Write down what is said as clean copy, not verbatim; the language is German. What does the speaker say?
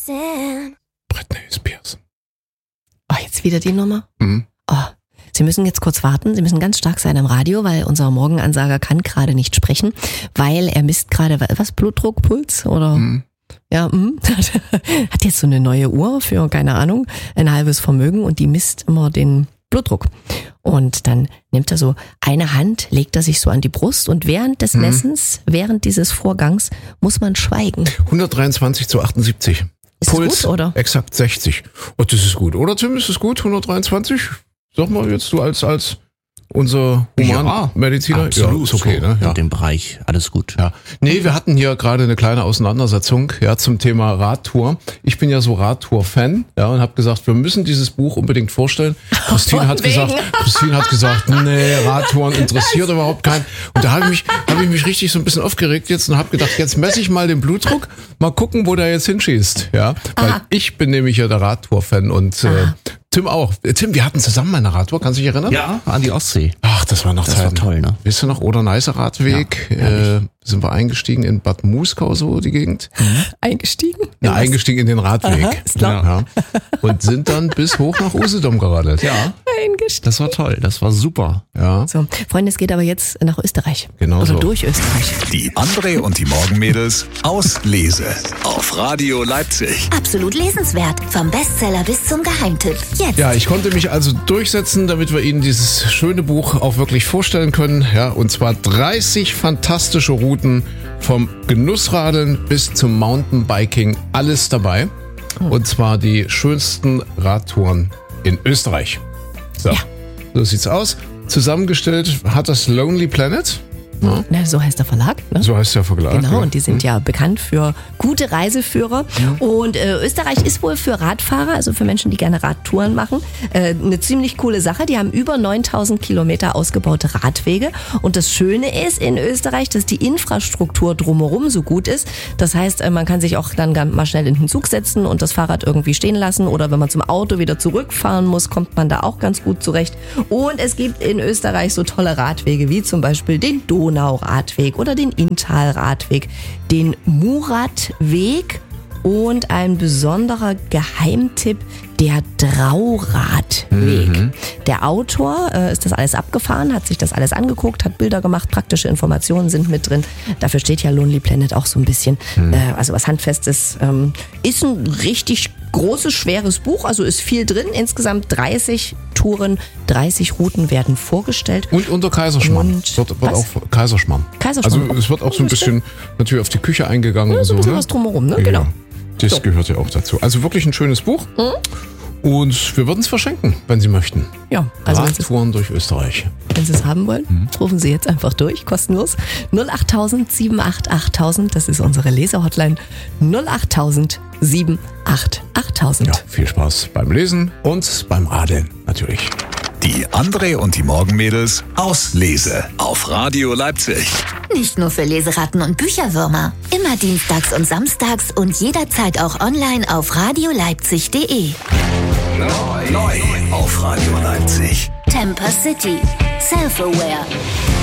Britney Spears. Oh, jetzt wieder die Nummer? Mhm. Oh, Sie müssen jetzt kurz warten. Sie müssen ganz stark sein am Radio, weil unser Morgenansager kann gerade nicht sprechen, weil er misst gerade, was, Blutdruck, Puls oder? Mhm. Ja, hat jetzt so eine neue Uhr für, keine Ahnung, ein halbes Vermögen und die misst immer den Blutdruck. Und dann nimmt er so eine Hand, legt er sich so an die Brust und während des Messens, während dieses Vorgangs, muss man schweigen. 123/78. Ist Puls das gut, oder? Exakt 60. Und das ist gut, oder Tim? Ist das gut? 123? Sag mal jetzt du als unser Humanmediziner. Absolut, ja, ist okay, so ne? Ja. in dem Bereich, alles gut. Ja. Nee, wir hatten hier gerade eine kleine Auseinandersetzung zum Thema Radtour. Ich bin ja so Radtour-Fan, und habe gesagt, wir müssen dieses Buch unbedingt vorstellen. Christine hat gesagt, nee, Radtouren interessiert überhaupt keinen. Und da habe ich mich richtig so ein bisschen aufgeregt jetzt und habe gedacht, jetzt messe ich mal den Blutdruck, mal gucken, wo der jetzt hinschießt, ja, weil ich bin nämlich ja der Radtour-Fan und Tim auch. Tim, wir hatten zusammen eine Radtour, kannst du dich erinnern? Ja, an die Ostsee. Ach, das war noch Das Zeiten. war toll, ne? Weißt du noch, Oder-Neiße-Radweg, sind wir eingestiegen in Bad Muskau, so die Gegend. Eingestiegen? Ja, eingestiegen in den Radweg. Aha, ist klar. Ja. Und sind dann bis hoch nach Usedom geradelt. Ja, Eingestiegen. das war toll, das war super. Ja, So, Freunde, es geht aber jetzt nach Österreich. Genau Oder so. durch Österreich. Die André und die Morgenmädels aus Lese auf Radio Leipzig. Absolut lesenswert. Vom Bestseller bis zum Geheimtipp. Jetzt. Ja, ich konnte mich also durchsetzen, damit wir Ihnen dieses schöne Buch auch wirklich vorstellen können. Ja, und zwar 30 fantastische Routen vom Genussradeln bis zum Mountainbiking. Alles dabei. Und zwar die schönsten Radtouren in Österreich. So, so sieht's aus. Zusammengestellt hat das Lonely Planet. Ja, Na, so heißt der Verlag, ne? so heißt der Verlag. Genau, ja. und die sind ja bekannt für gute Reiseführer. Und Österreich ist wohl für Radfahrer, also für Menschen, die gerne Radtouren machen, eine ziemlich coole Sache. Die haben über 9000 Kilometer ausgebaute Radwege. Und das Schöne ist in Österreich, dass die Infrastruktur drumherum so gut ist. Das heißt, man kann sich auch dann mal schnell in den Zug setzen und das Fahrrad irgendwie stehen lassen. Oder wenn man zum Auto wieder zurückfahren muss, kommt man da auch ganz gut zurecht. Und es gibt in Österreich so tolle Radwege, wie zum Beispiel den Donauradweg oder den Inntal-Radweg, den Muratweg und ein besonderer Geheimtipp, der Drauradweg. Der Autor ist das alles abgefahren, hat sich das alles angeguckt, hat Bilder gemacht, praktische Informationen sind mit drin. Dafür steht ja Lonely Planet auch so ein bisschen. Also was Handfestes. Ist ein richtig großes, schweres Buch, also ist viel drin. Insgesamt 30 Touren, 30 Routen werden vorgestellt. Und unter Kaiserschmarrn. Und Wird was? auch Kaiserschmarrn. Kaiserschmarrn. Also es wird auch so ein bisschen natürlich auf die Küche eingegangen. Ja, und so ein bisschen ne? was drumherum, ne? Ja, Genau. Das So. gehört ja auch dazu. Also wirklich ein schönes Buch. Und wir würden es verschenken, wenn Sie möchten. Ja, also wenn Sie Radtouren durch Österreich. es haben wollen, rufen Sie jetzt einfach durch, kostenlos. 08000 78 8000, das ist unsere Leser-Hotline. 08000 78 8000. Ja, viel Spaß beim Lesen und beim Radeln natürlich. Die André und die Morgenmädels aus Lese auf Radio Leipzig. Nicht nur für Leseratten und Bücherwürmer. Immer dienstags und samstags und jederzeit auch online auf radioleipzig.de. Neu auf Radio Leipzig. Temper City. Self-Aware.